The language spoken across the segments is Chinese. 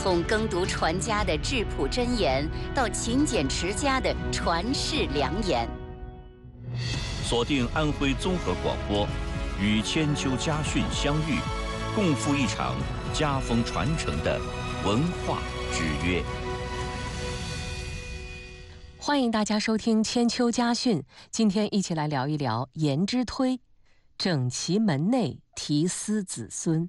从耕读传家的质朴箴言，到勤俭持家的传世良言。 锁定安徽综合广播，与千秋家训相遇，共赴一场家风传承的文化之约。 欢迎大家收听千秋家训，今天一起来聊一聊颜之推，整齐门内题思子孙。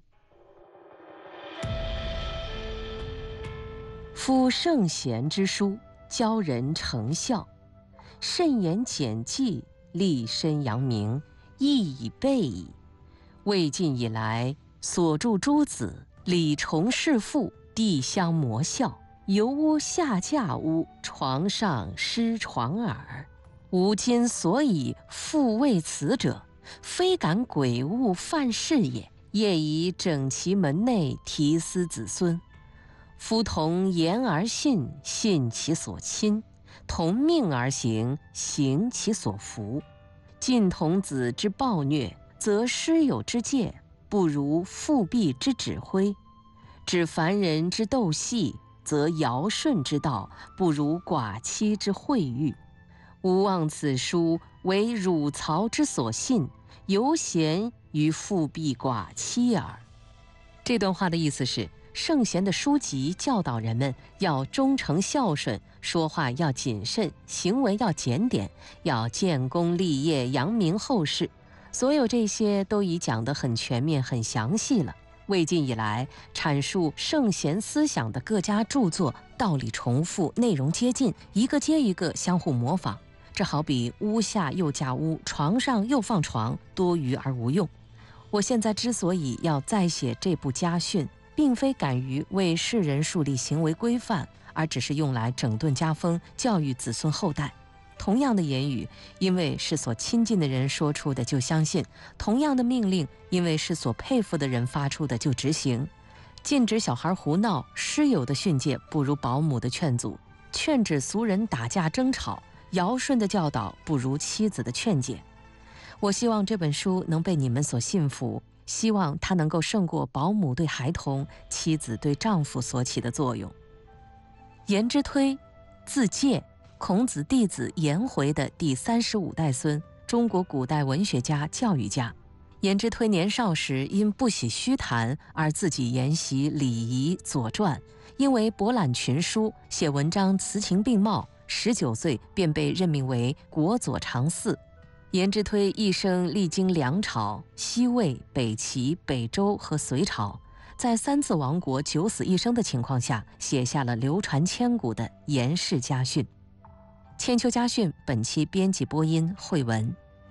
夫圣贤之书，教人成孝，慎言简记，立身扬名，义以备矣。魏晋以来，所著诸子，礼重事父，地相模效，游屋下架屋，床上失床耳。吾今所以复为此者，非敢鬼物犯事也，业以整齐门内题思子孙。夫同言而信，信其所亲；同命而行，行其所服。近童子之暴虐，则师友之戒，不如父婢之指挥；指凡人之斗戏，则尧舜之道，不如寡妻之惠誉。吾望此书为汝曹之所信，犹贤于父婢寡妻耳。这段话的意思是，圣贤的书籍教导人们要忠诚孝顺，说话要谨慎，行为要检点，要建功立业，扬名后世。所有这些都已讲得很全面、很详细了。魏晋以来，阐述圣贤思想的各家著作，道理重复，内容接近，一个接一个相互模仿。这好比屋下又架屋，床上又放床，多余而无用。我现在之所以要再写这部家训，并非敢于为世人树立行为规范，而只是用来整顿家风，教育子孙后代。同样的言语，因为是所亲近的人说出的就相信；同样的命令，因为是所佩服的人发出的就执行。禁止小孩胡闹，师友的训诫不如保姆的劝阻；劝止俗人打架争吵，尧舜的教导不如妻子的劝解。我希望这本书能被你们所信服，希望它能够胜过保姆对孩童、妻子对丈夫所起的作用。颜之推，字介，孔子弟子颜回的第35代孙，中国古代文学家、教育家。颜之推年少时因不喜虚谈而自己研习礼仪、左传，因为博览群书，写文章词情并茂，19岁便被任命为国佐长嗣。颜之推一生历经梁朝、西魏、北齐、北周和隋朝，在3次亡国、九死一生的情况下，写下了流传千古的颜氏家训。千秋家训本期编辑播音慧文。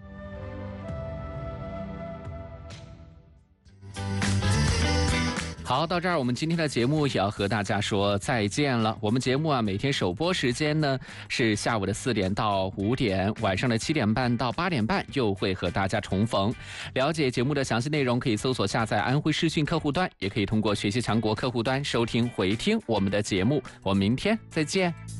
好，到这儿我们今天的节目也要和大家说再见了。我们节目每天首播时间呢是下午的4点到5点，晚上的7点半到8点半又会和大家重逢。了解节目的详细内容，可以搜索下载安徽视讯客户端，也可以通过学习强国客户端收听回听我们的节目。我们明天再见。